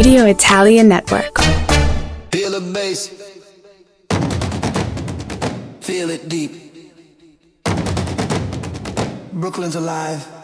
Radio Italia Network. Feel the bass. Feel it deep. Brooklyn's alive.